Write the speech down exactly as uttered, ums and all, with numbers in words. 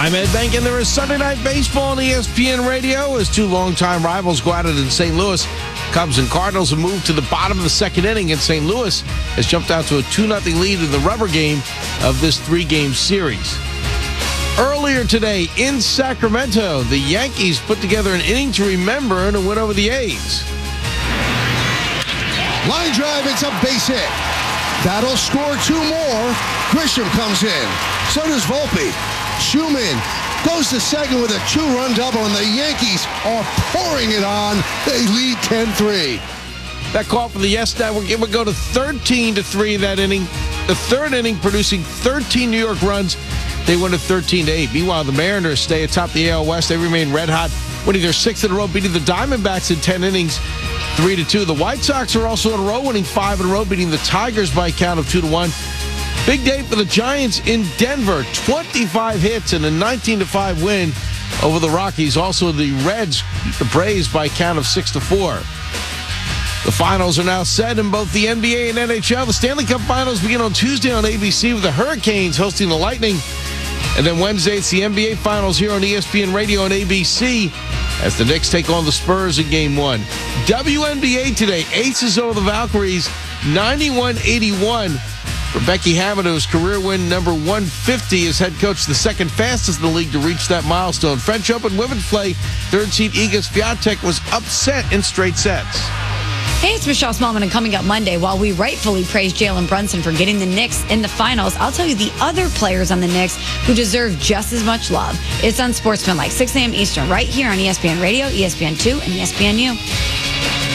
I'm Ed Bank, and there is Sunday Night Baseball on E S P N Radio as two longtime rivals go at it in Saint Louis. Cubs and Cardinals have moved to the bottom of the second inning, and Saint Louis has jumped out to a two nothing lead in the rubber game of this three-game series. Earlier today in Sacramento, the Yankees put together an inning to remember in a win over the A's. Line drive, it's a base hit. That'll score two more. Grisham comes in. So does Volpe. Schumann goes to second with a two-run double, and the Yankees are pouring it on. They lead ten three. That call for the Yes Network, it would go to thirteen to three in that inning. The third inning producing thirteen New York runs. They win at thirteen to eight. Meanwhile, the Mariners stay atop the A L West. They remain red hot, winning their sixth in a row, beating the Diamondbacks in ten innings, three to two. The White Sox are also in a row, winning five in a row, beating the Tigers by a count of two to one. Big day for the Giants in Denver. twenty-five hits and a nineteen to five win over the Rockies. Also, the Reds beat the Braves by a count of six to four. The finals are now set in both the N B A and N H L. The Stanley Cup Finals begin on Tuesday on A B C with the Hurricanes hosting the Lightning. And then Wednesday, it's the N B A Finals here on E S P N Radio and A B C as the Knicks take on the Spurs in Game one. W N B A today, Aces over the Valkyries, ninety-one eighty-one. For Becky Hammond's career win number one fifty as head coach, the second fastest in the league to reach that milestone. French Open women's play, third seed Iga Swiatek was upset in straight sets. Hey, it's Michelle Smallman, and coming up Monday, while we rightfully praise Jalen Brunson for getting the Knicks in the finals, I'll tell you the other players on the Knicks who deserve just as much love. It's Unsportsmanlike, six a.m. Eastern, right here on E S P N Radio, E S P N two, and E S P N U.